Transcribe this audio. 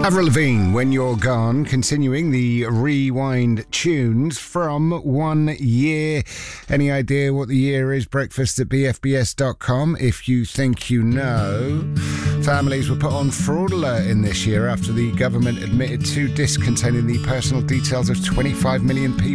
Avril Lavigne, When You're Gone, continuing the rewind tunes from 1 year. Any idea what the year is? Breakfast at bfbs.com if you think you know. Families were put on fraud alert in this year after the government admitted to disc containing the personal details of 25 million people.